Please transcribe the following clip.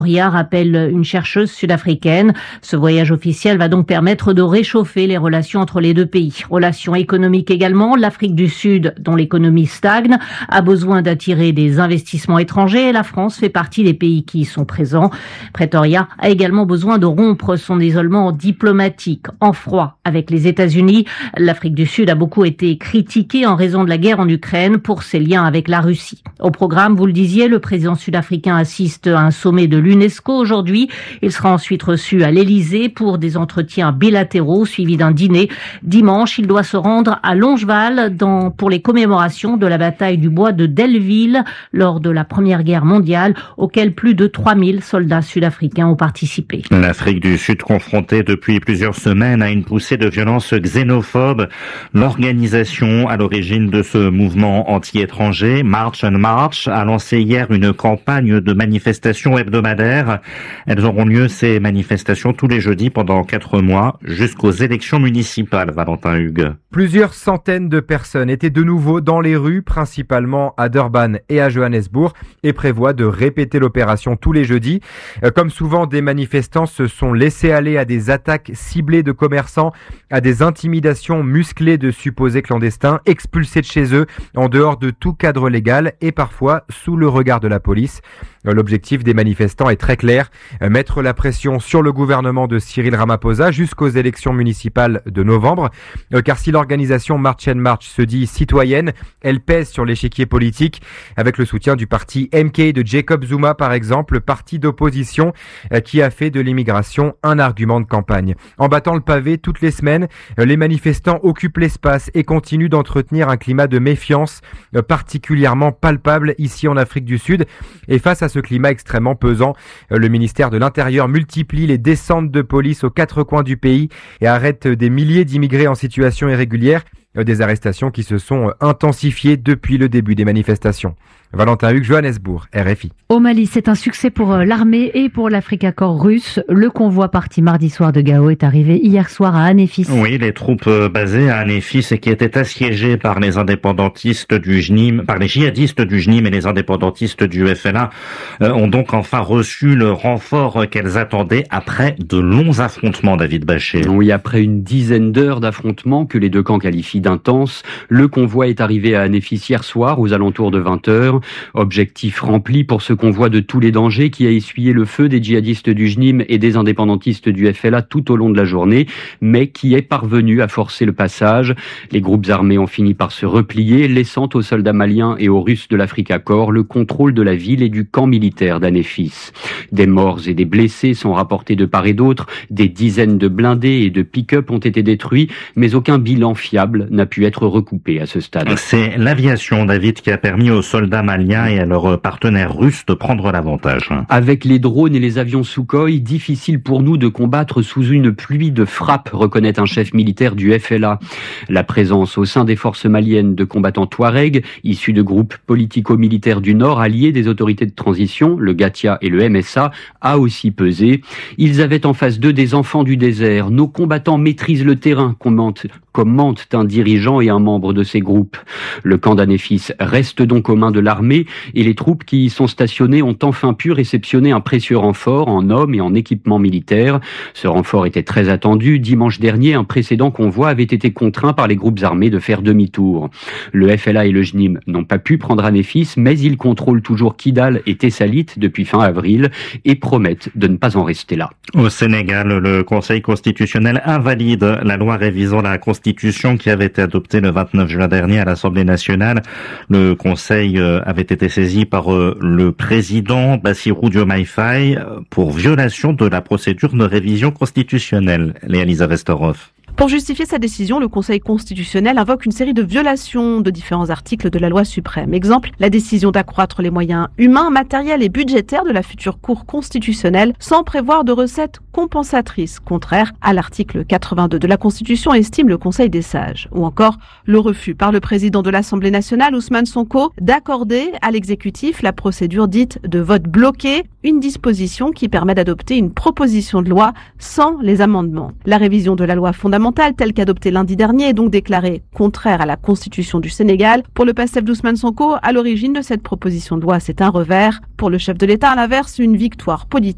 Pretoria, rappelle une chercheuse sud-africaine. Ce voyage officiel va donc permettre de réchauffer les relations entre les deux pays. Relations économiques également. L'Afrique du Sud, dont l'économie stagne, a besoin d'attirer des investissements étrangers et la France fait partie des pays qui y sont présents. Pretoria a également besoin de rompre son isolement diplomatique en froid avec les États-Unis. L'Afrique du Sud a beaucoup été critiquée en raison de la guerre en Ukraine pour ses liens avec la Russie. Au programme, vous le disiez, le président sud-africain assiste à un sommet de l'UNESCO aujourd'hui. Il sera ensuite reçu à l'Elysée pour des entretiens bilatéraux suivis d'un dîner. Dimanche, il doit se rendre à Longeval pour les commémorations de la bataille du bois de Delville lors de la Première Guerre mondiale, auquel plus de 3000 soldats sud-africains ont participé. L'Afrique du Sud confrontée depuis plusieurs semaines à une poussée de violence xénophobe. L'organisation à l'origine de ce mouvement anti-étranger, March on March, a lancé hier une campagne de manifestations hebdomadaires. Elles auront lieu, ces manifestations, tous les jeudis pendant 4 mois jusqu'aux élections municipales, Valentin Hugues. Plusieurs centaines de personnes étaient de nouveau dans les rues, principalement à Durban et à Johannesburg, et prévoient de répéter l'opération tous les jeudis. Comme souvent, des manifestants se sont laissés aller à des attaques ciblées de commerçants, à des intimidations musclées de supposés clandestins, expulsés de chez eux, en dehors de tout cadre légal et parfois sous le regard de la police. L'objectif des manifestants est très clair, mettre la pression sur le gouvernement de Cyril Ramaphosa jusqu'aux élections municipales de novembre, car si l'organisation March on March se dit citoyenne, elle pèse sur l'échiquier politique, avec le soutien du parti MK de Jacob Zuma par exemple, parti d'opposition qui a fait de l'immigration un argument de campagne. En battant le pavé toutes les semaines, les manifestants occupent l'espace et continuent d'entretenir un climat de méfiance particulièrement palpable ici en Afrique du Sud. Et face à ce climat extrêmement pesant, le ministère de l'Intérieur multiplie les descentes de police aux 4 coins du pays et arrête des milliers d'immigrés en situation irrégulière. Des arrestations qui se sont intensifiées depuis le début des manifestations. Valentin Hugues, Johannesburg, RFI. Au Mali, c'est un succès pour l'armée et pour l'Africa Corps russe. Le convoi parti mardi soir de Gao est arrivé hier soir à Anéfis. Oui, les troupes basées à Anéfis et qui étaient assiégées par les indépendantistes du JNIM, par les djihadistes du JNIM et les indépendantistes du FLA, ont donc enfin reçu le renfort qu'elles attendaient après de longs affrontements, David Bachet. Oui, après une dizaine d'heures d'affrontements que les deux camps qualifient d'intenses, le convoi est arrivé à Anéfis hier soir aux alentours de 20h. Objectif rempli pour ce convoi de tous les dangers qui a essuyé le feu des djihadistes du JNIM et des indépendantistes du FLA tout au long de la journée, mais qui est parvenu à forcer le passage. Les groupes armés ont fini par se replier, laissant aux soldats maliens et aux Russes de l'Africa Corps le contrôle de la ville et du camp militaire d'Anéfis. Des morts et des blessés sont rapportés de part et d'autre, des dizaines de blindés et de pick-up ont été détruits, mais aucun bilan fiable n'a pu être recoupé à ce stade. C'est l'aviation, David, qui a permis aux soldats maliens et à leurs partenaires russes de prendre l'avantage. Avec les drones et les avions Sukhoi, difficile pour nous de combattre sous une pluie de frappes, reconnaît un chef militaire du FLA. La présence au sein des forces maliennes de combattants Touareg, issus de groupes politico-militaires du Nord, alliés des autorités de transition, le Gatia et le MSA, a aussi pesé. Ils avaient en face d'eux des enfants du désert. Nos combattants maîtrisent le terrain, commente un dirigeant et un membre de ces groupes. Le camp d'Anéfis reste donc aux mains de l'armée et les troupes qui y sont stationnées ont enfin pu réceptionner un précieux renfort en hommes et en équipement militaire. Ce renfort était très attendu. Dimanche dernier, un précédent convoi avait été contraint par les groupes armés de faire demi-tour. Le FLA et le JNIM n'ont pas pu prendre Anéfis, mais ils contrôlent toujours Kidal et Tessalit depuis fin avril et promettent de ne pas en rester là. Au Sénégal, le Conseil constitutionnel invalide la loi révisant la Constitution qui avait été adoptée le 29 juin dernier à l'Assemblée nationale. Le Conseil avait été saisi par le président Bassirou Diomaye Faye pour violation de la procédure de révision constitutionnelle. Léa-Lisa Vesterhoff. Pour justifier sa décision, le Conseil constitutionnel invoque une série de violations de différents articles de la loi suprême. Exemple, la décision d'accroître les moyens humains, matériels et budgétaires de la future Cour constitutionnelle sans prévoir de recettes compensatrices, contraire à l'article 82 de la Constitution, estime le Conseil des sages. Ou encore, le refus par le président de l'Assemblée nationale, Ousmane Sonko, d'accorder à l'exécutif la procédure dite de vote bloqué, une disposition qui permet d'adopter une proposition de loi sans les amendements. La révision de la loi fondamentale telle qu'adoptée lundi dernier est donc déclarée contraire à la Constitution du Sénégal. Pour le PASTEF d'Ousmane Sonko, à l'origine de cette proposition de loi, c'est un revers. Pour le chef de l'État, à l'inverse, une victoire politique.